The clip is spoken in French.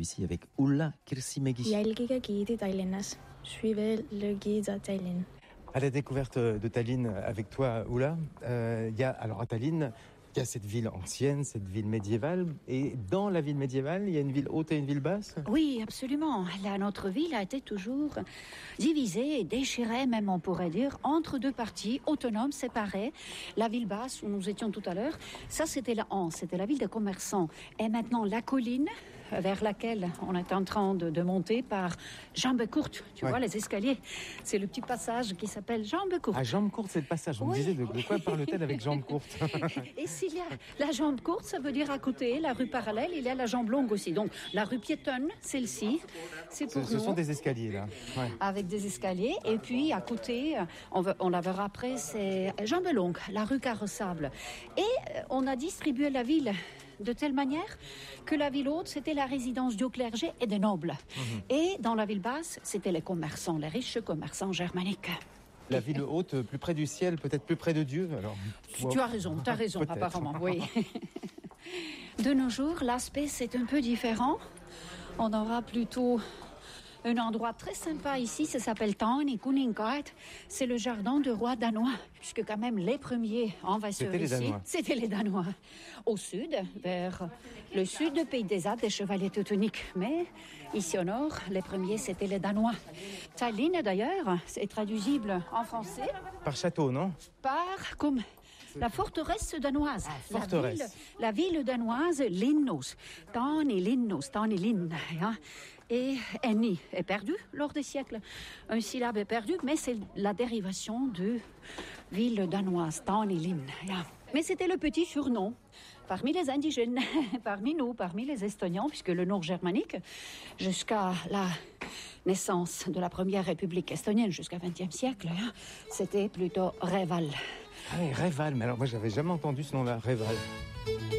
celui-ci avec Ulla Kirsimägi. Jälgige giidi Tallinnas. Suivez le guide à Tallinn. À la découverte de Tallinn avec toi, Ulla, alors à Tallinn, il y a cette ville ancienne, cette ville médiévale, et dans la ville médiévale, il y a une ville haute et une ville basse. Oui, absolument. Notre ville a été toujours divisée et déchirée, même on pourrait dire, entre deux parties autonomes, séparées. La ville basse, où nous étions tout à l'heure, ça c'était la Hanse, c'était la ville des commerçants. Et maintenant la colline, vers laquelle on est en train de monter par jambes courtes. Tu vois, les escaliers. C'est le petit passage qui s'appelle jambes courtes. Ah, jambes courtes, c'est le passage. On me disait de quoi parle-t-elle avec jambes courtes? Et s'il y a la jambe courte, ça veut dire à côté, la rue parallèle, il y a la jambe longue aussi. Donc la rue piétonne, celle-ci, c'est pour nous. Ce sont des escaliers là. Ouais. Avec des escaliers. Et puis à côté, on la verra après, c'est jambe longue, la rue carrossable. Et on a distribué la ville de telle manière que la ville haute, c'était la résidence du clergé et des nobles. Et dans la ville basse, c'était les commerçants, les riches commerçants germaniques. La ville haute, plus près du ciel, peut-être plus près de Dieu. Alors, tu as raison, apparemment, oui. De nos jours, l'aspect, c'est un peu différent. On aura plutôt un endroit très sympa ici, ça s'appelle Tawny Kuningard. C'est le jardin du roi danois, puisque quand même les premiers envahisseurs ici, c'était les Danois. Au sud, vers le sud du pays des Alpes, des chevaliers teutoniques. Mais ici au nord, les premiers, c'était les Danois. Tallinn, d'ailleurs, c'est traduisible en français. Par château, non? Par comme la forteresse danoise. Forteresse. La ville danoise, Linnus. Tallinn. Et Eni est perdu lors des siècles. Un syllabe est perdu, mais c'est la dérivation de ville danoise, Tallinn. Mais c'était le petit surnom parmi les indigènes, parmi nous, parmi les Estoniens, puisque le nord germanique, jusqu'à la naissance de la première république estonienne, jusqu'au XXe siècle, c'était plutôt Reval. Ah oui, Reval, mais alors moi j'avais jamais entendu ce nom-là, Reval.